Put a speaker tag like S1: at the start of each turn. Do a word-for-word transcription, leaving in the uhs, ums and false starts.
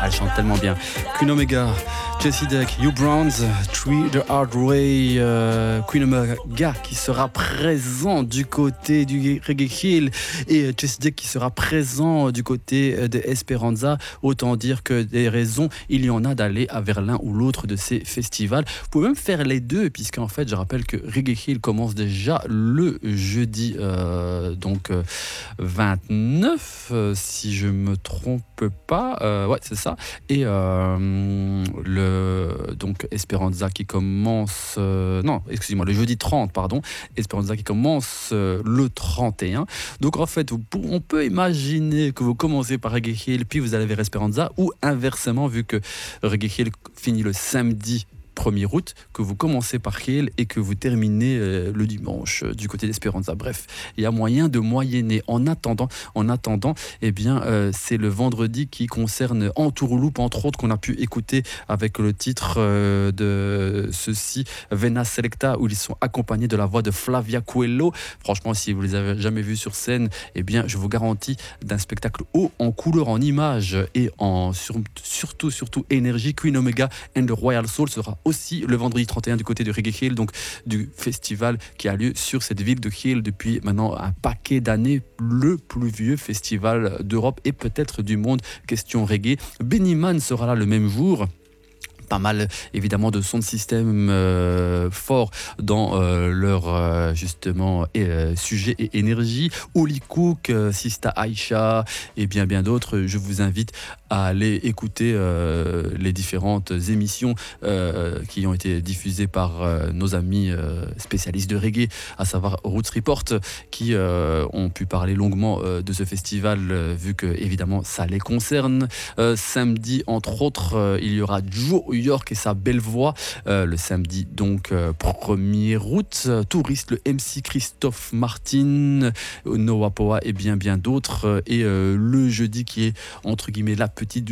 S1: elle chante tellement bien. Queen Omega, Jessie Deck, You Browns, Tree the Hard Way, euh, Queen Omega qui sera présent du côté du Reggae Hill et Jessie Deck qui sera présent du côté de Esperanza. Autant dire que des raisons, il y en a d'aller vers l'un ou l'autre de ces festivals. Vous pouvez même faire les deux, puisqu'en fait, je rappelle que Reggae Hill commence déjà le jeudi euh, donc euh, vingt-neuf, euh, si je me trompe pas. Euh, ouais, c'est ça. Et euh, le donc Esperanza qui commence euh, non, excusez-moi, le jeudi trente, pardon. Esperanza qui commence euh, le trente et un. Donc en fait, on peut imaginer que vous commencez par Reggae Hill puis vous allez vers Esperanza, ou inversement, vu que Reggae Hill finit le samedi premier août, que vous commencez par Hill et que vous terminez euh, le dimanche euh, du côté d'Esperanza. Bref, il y a moyen de moyenner. En attendant, en attendant, eh bien, euh, c'est le vendredi qui concerne Entourloupe, entre autres, qu'on a pu écouter avec le titre euh, de ceci, Vena Selecta, où ils sont accompagnés de la voix de Flavia Coelho. Franchement, si vous les avez jamais vus sur scène, eh bien, je vous garantis d'un spectacle haut en couleur, en images et en sur, surtout, surtout énergie. Queen Omega and the Royal Soul sera aussi le vendredi trente et un du côté de Reggae Hill, donc du festival qui a lieu sur cette ville de Hill depuis maintenant un paquet d'années, le plus vieux festival d'Europe et peut-être du monde question reggae. Benny Man sera là le même jour. Pas mal évidemment de son de système euh, fort dans euh, leur euh, justement euh, sujet et énergie. Oli Cook, euh, Sista Aisha et bien bien d'autres. Je vous invite à aller écouter euh, les différentes émissions euh, qui ont été diffusées par euh, nos amis euh, spécialistes de reggae, à savoir Roots Report, qui euh, ont pu parler longuement euh, de ce festival euh, vu que évidemment ça les concerne. Euh, samedi entre autres, euh, il y aura Joe York et sa belle voix euh, le samedi donc euh, premier août. Touriste, le M C Christophe Martin, Noah Poa et bien bien d'autres. Et euh, le jeudi qui est entre guillemets la petite du